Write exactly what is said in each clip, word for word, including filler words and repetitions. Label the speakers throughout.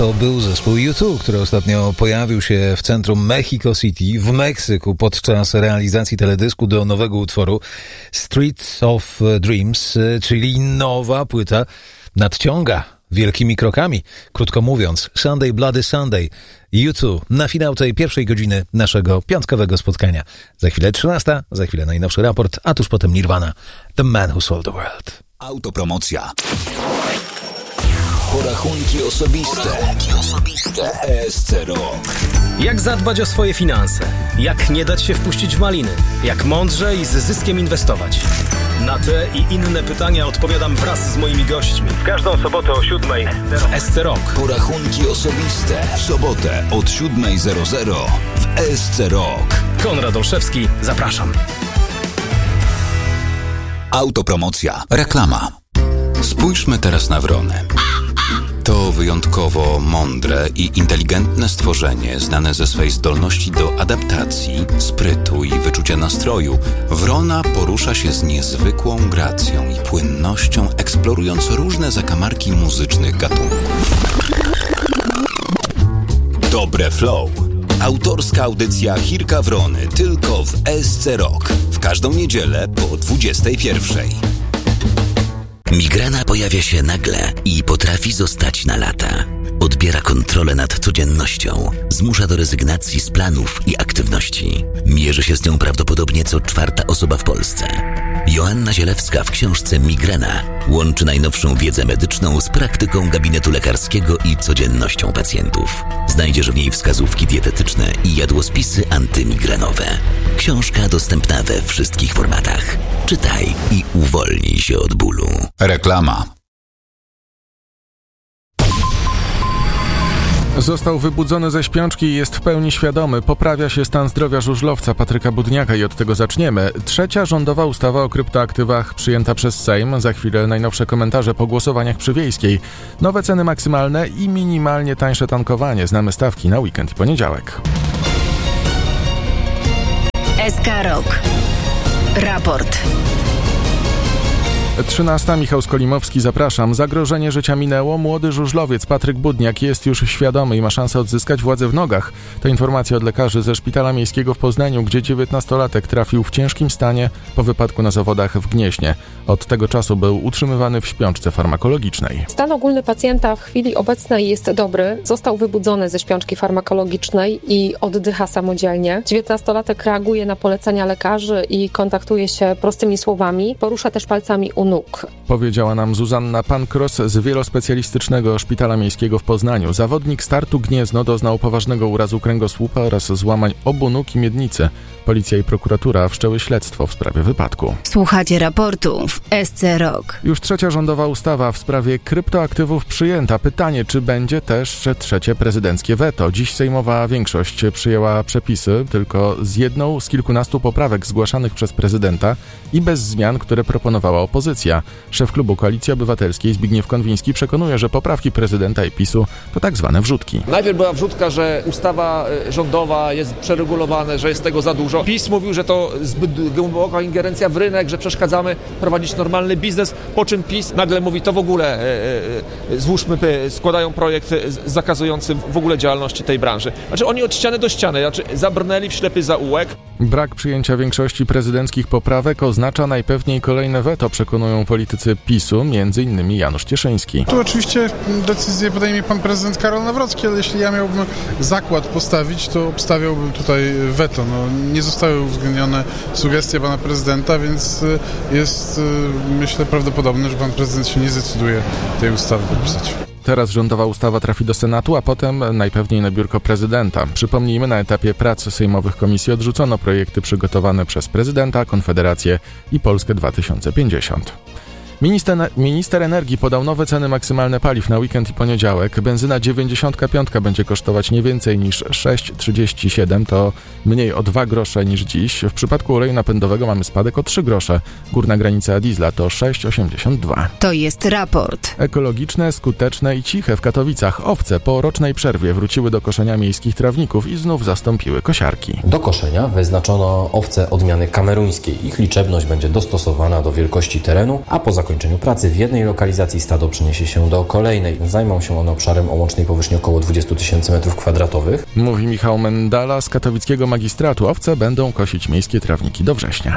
Speaker 1: To był zespół U two, który ostatnio pojawił się w centrum Mexico City w Meksyku podczas realizacji teledysku do nowego utworu Streets of Dreams, czyli nowa płyta nadciąga wielkimi krokami. Krótko mówiąc, Sunday Bloody Sunday, U two na finał tej pierwszej godziny naszego piątkowego spotkania. Za chwilę trzynasta, za chwilę najnowszy raport, a tuż potem Nirvana, The Man Who Sold the World.
Speaker 2: Autopromocja. Porachunki osobiste. Porachunki osobiste. E S C Rok.
Speaker 3: Jak zadbać o swoje finanse? Jak nie dać się wpuścić w maliny? Jak mądrze i z zyskiem inwestować? Na te i inne pytania odpowiadam wraz z moimi gośćmi. W każdą sobotę o siódmej w E S C Rok.
Speaker 2: Porachunki osobiste. W sobotę od siódmej zero zero w E S C Rok.
Speaker 3: Konrad Olszewski, zapraszam.
Speaker 2: Autopromocja. Reklama. Spójrzmy teraz na wrony. To wyjątkowo mądre i inteligentne stworzenie, znane ze swej zdolności do adaptacji, sprytu i wyczucia nastroju. Wrona porusza się z niezwykłą gracją i płynnością, eksplorując różne zakamarki muzycznych gatunków. Dobre Flow. Autorska audycja Chirka Wrony tylko w E S C Rock. W każdą niedzielę po dwudziestej pierwszej.
Speaker 4: Migrena pojawia się nagle i potrafi zostać na lata. Odbiera kontrolę nad codziennością, zmusza do rezygnacji z planów i aktywności. Mierzy się z nią prawdopodobnie co czwarta osoba w Polsce. Joanna Zielewska w książce Migrena łączy najnowszą wiedzę medyczną z praktyką gabinetu lekarskiego i codziennością pacjentów. Znajdziesz w niej wskazówki dietetyczne i jadłospisy antymigrenowe. Książka dostępna we wszystkich formatach. Czytaj i uwolnij się od bólu.
Speaker 2: Reklama.
Speaker 5: Został wybudzony ze śpiączki i jest w pełni świadomy. Poprawia się stan zdrowia żużlowca Patryka Budniaka i od tego zaczniemy. Trzecia rządowa ustawa o kryptoaktywach przyjęta przez Sejm. Za chwilę najnowsze komentarze po głosowaniach przy Wiejskiej. Nowe ceny maksymalne i minimalnie tańsze tankowanie. Znamy stawki na weekend i poniedziałek.
Speaker 6: S K Rok. Raport.
Speaker 5: trzynasta. Michał Skolimowski, zapraszam. Zagrożenie życia minęło. Młody żużlowiec Patryk Budniak jest już świadomy i ma szansę odzyskać władzę w nogach. To informacja od lekarzy ze Szpitala Miejskiego w Poznaniu, gdzie dziewiętnastolatek trafił w ciężkim stanie po wypadku na zawodach w Gnieźnie. Od tego czasu był utrzymywany w śpiączce farmakologicznej.
Speaker 7: Stan ogólny pacjenta w chwili obecnej jest dobry. Został wybudzony ze śpiączki farmakologicznej i oddycha samodzielnie. dziewiętnastolatek reaguje na polecenia lekarzy i kontaktuje się prostymi słowami. Porusza też palcami u nóg.
Speaker 5: Powiedziała nam Zuzanna Pankros z Wielospecjalistycznego Szpitala Miejskiego w Poznaniu. Zawodnik startu Gniezno doznał poważnego urazu kręgosłupa oraz złamań obu nóg i miednicy. Policja i prokuratura wszczęły śledztwo w sprawie wypadku.
Speaker 6: Słuchacie raportu w S C Rok.
Speaker 5: Już trzecia rządowa ustawa w sprawie kryptoaktywów przyjęta. Pytanie, czy będzie też trzecie prezydenckie weto. Dziś sejmowa większość przyjęła przepisy, tylko z jedną z kilkunastu poprawek zgłaszanych przez prezydenta i bez zmian, które proponowała opozycja. Szef klubu Koalicji Obywatelskiej Zbigniew Konwiński przekonuje, że poprawki prezydenta i PiSu to tak zwane wrzutki.
Speaker 8: Najpierw była wrzutka, że ustawa rządowa jest przeregulowana, że jest tego za dużo. PiS mówił, że to zbyt głęboka ingerencja w rynek, że przeszkadzamy prowadzić normalny biznes, po czym PiS nagle mówi, to w ogóle e, e, złóżmy, składają projekt zakazujący w ogóle działalności tej branży. Znaczy oni od ściany do ściany, znaczy zabrnęli w ślepy zaułek.
Speaker 5: Brak przyjęcia większości prezydenckich poprawek oznacza najpewniej kolejne weto, przekonują politycy PiSu, między innymi Janusz Cieszyński.
Speaker 9: Tu oczywiście decyzję podejmie pan prezydent Karol Nawrocki, ale jeśli ja miałbym zakład postawić, to obstawiałbym tutaj weto. No, nie zostały uwzględnione sugestie pana prezydenta, więc jest, myślę, prawdopodobne, że pan prezydent się nie zdecyduje tej ustawy podpisać.
Speaker 5: Teraz rządowa ustawa trafi do Senatu, a potem najpewniej na biurko prezydenta. Przypomnijmy, na etapie prac sejmowych komisji odrzucono projekty przygotowane przez prezydenta, Konfederację i Polskę dwa tysiące pięćdziesiąt. Minister, minister energii podał nowe ceny maksymalne paliw na weekend i poniedziałek. Benzyna dziewięćdziesiątka piątka będzie kosztować nie więcej niż sześć trzydzieści siedem, to mniej o dwa grosze niż dziś. W przypadku oleju napędowego mamy spadek o trzy grosze. Górna granica diesla to sześć osiemdziesiąt dwa.
Speaker 6: To jest raport.
Speaker 5: Ekologiczne, skuteczne i ciche w Katowicach. Owce po rocznej przerwie wróciły do koszenia miejskich trawników i znów zastąpiły kosiarki.
Speaker 10: Do koszenia wyznaczono owce odmiany kameruńskiej. Ich liczebność będzie dostosowana do wielkości terenu, a po zakończeniu zakończeniu pracy w jednej lokalizacji stado przeniesie się do kolejnej. Zajmą się one obszarem o łącznej powierzchni około dwadzieścia tysięcy metrów kwadratowych.
Speaker 5: Mówi Michał Mendala z katowickiego magistratu. Owce będą kosić miejskie trawniki do września.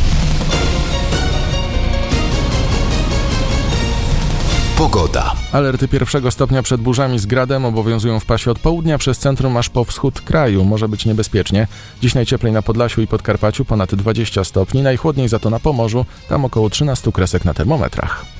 Speaker 2: Pogoda.
Speaker 5: Alerty pierwszego stopnia przed burzami z gradem obowiązują w pasie od południa przez centrum aż po wschód kraju. Może być niebezpiecznie. Dziś najcieplej na Podlasiu i Podkarpaciu, ponad dwadzieścia stopni, najchłodniej za to na Pomorzu, tam około trzynaście kresek na termometrach.